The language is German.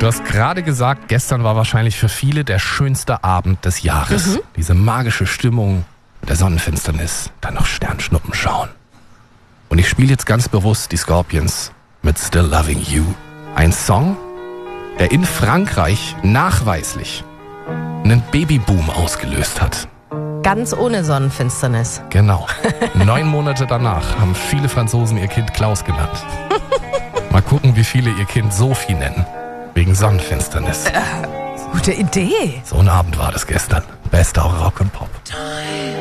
Du hast gerade gesagt, gestern war wahrscheinlich für viele der schönste Abend des Jahres. Diese magische Stimmung der Sonnenfinsternis, dann noch Sternschnuppen schauen. Und ich spiele jetzt ganz bewusst die Scorpions mit Still Loving You. Ein Song, der in Frankreich nachweislich einen Babyboom ausgelöst hat. Ganz ohne Sonnenfinsternis. Genau. 9 Monate danach haben viele Franzosen ihr Kind Klaus genannt. Mal gucken, wie viele ihr Kind Sophie nennen. Wegen Sonnenfinsternis. Gute Idee. So ein Abend war das gestern. Bester Rock und Pop.